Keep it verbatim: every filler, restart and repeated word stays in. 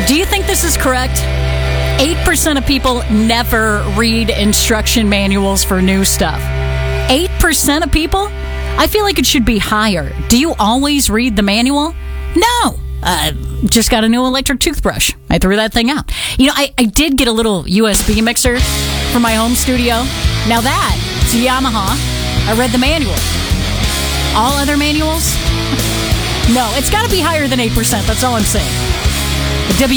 Do you think this is correct? eight percent of people never read instruction manuals for new stuff. eight percent of people? I feel like it should be higher. Do you always read the manual? No. Uh, just got a new electric toothbrush. I threw that thing out. You know, I, I did get a little U S B mixer for my home studio. Now that, it's a Yamaha. I read the manual. All other manuals? No, it's got to be higher than eight percent. That's all I'm saying. W